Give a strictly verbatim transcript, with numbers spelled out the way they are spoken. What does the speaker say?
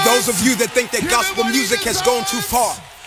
those of you that think that gospel music has gone too far,